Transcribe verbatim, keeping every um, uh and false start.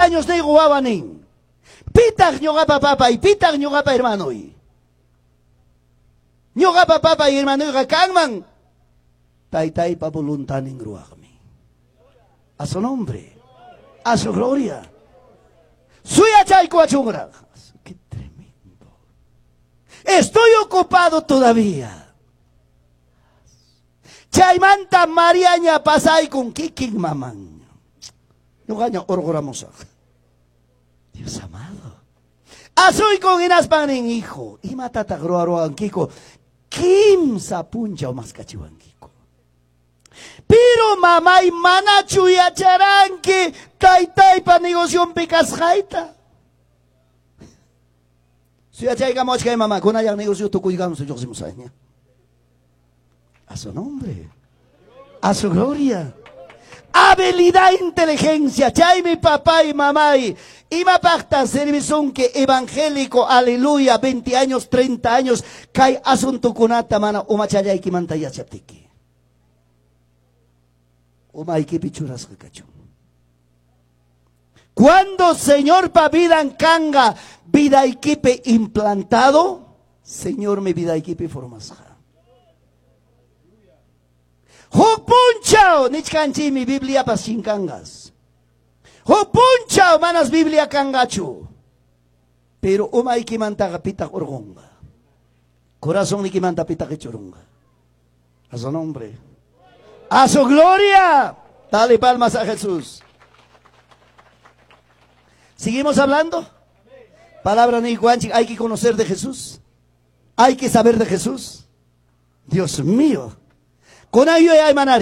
años de guabanin. Pitag ñogapa papa y pitag ñogapa hermano y. Ñogapa papa y hermano y kangman. Taytay pa voluntad en gruagmi. A su nombre. A su gloria. Suya chay coachungra. Qué tremendo. Estoy ocupado todavía. Chaymanta Mariaña pasay con kiking mamán. No gaña orgoramos. Dios amado. Asoy con inaspan en hijo. Y matata groaroan kiko. Kim sapuncha o más cachiwan kiko. Pero mamá y mana chuya charanque. Tai tai pa negocio picas jaita. Si ya llegamos que mamá con allá negocio tu cuidamos yo se musaña. A su nombre. A su gloria. Habilidad, inteligencia, chay mi papá y mamá y ima pacta servizón que evangélico, aleluya, veinte años, treinta años, kay asunto kunata mana umachaya y kimantaya chaptiki. Umay que pichuras kachum. Cuando Señor pa vida en canga, vida equipe implantado, Señor me vida equipe formasja. Hopunchao, nichkanchi mi Biblia pa sinkangas. Hopunchao manas Biblia kangachu. Pero umay kimanta kapita orgonga. Corazón ni kimanta pita kichurunga. A su nombre. A su gloria. Dale palmas a Jesús. ¿Seguimos hablando? Palabra ni guanchi, hay que conocer de Jesús. Hay que saber de Jesús. Dios mío. Con ello hay manar.